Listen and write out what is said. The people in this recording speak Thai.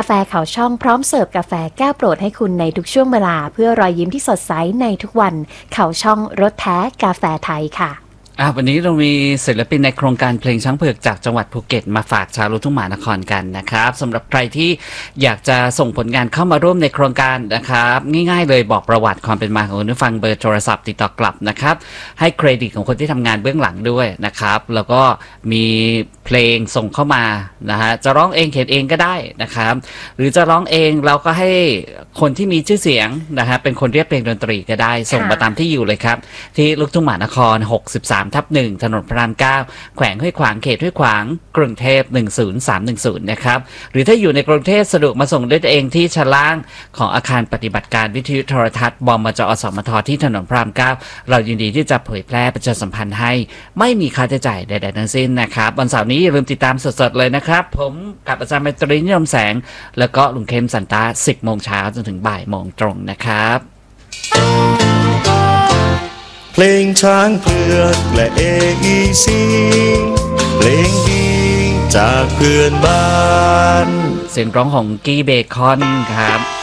แฟเขาช่องพร้อมเสิร์ฟกาแฟแก้วโปรดให้คุณในทุกช่วงเวลาเพื่อรอยยิ้มที่สดใสในทุกวันเขาช่องรสแท้กาแฟไทยค่ะวันนี้เรามีศิลปินในโครงการเพลงช้างเผือกจากจังหวัดภูเก็ตมาฝากชาวลูกทุ่งมหานครกันนะครับสำหรับใครที่อยากจะส่งผลงานเข้ามาร่วมในโครงการนะครับง่ายๆเลยบอกประวัติความเป็นมาของคุณผู้ฟังเบอร์โทรศัพท์ติดต่อกลับนะครับให้เครดิตของคนที่ทำงานเบื้องหลังด้วยนะครับแล้วก็มีเพลงส่งเข้ามานะฮะจะร้องเองเขียนเองก็ได้นะครับหรือจะร้องเองเราก็ให้คนที่มีชื่อเสียงนะฮะเป็นคนเรียบเพลงดนตรีก็ได้ส่งมาตามที่อยู่เลยครับที่ลูกทุ่งมหานคร63/1ถนนพระราม 9แขวงห้วยขวางเขตห้วยขวางกรุงเทพ10310นะครับหรือถ้าอยู่ในกรุงเทพสะดวกมาส่งด้วยตัวเองที่ชั้นล่างของอาคารปฏิบัติการวิทยุโทรทัศน์บมจอสมทที่ถนนพระราม 9เรายินดีที่จะเผยแพร่ประชาสัมพันธ์ให้ไม่มีค่าใช้จ่ายใดๆทั้งสิ้นนะครับวันเสาร์นี้อย่าลืมติดตามสดๆเลยนะครับผมกับอาจารย์ไมตรีนิยมแสงแล้วก็ลุงเข้มสันตา10 โมงเช้าจนถึงบ่ายโมงตรงนะครับเพลงช้างเผือกและAECเพลงดีจากเพื่อนบ้านเสียงร้องของกี้เบคอนครับ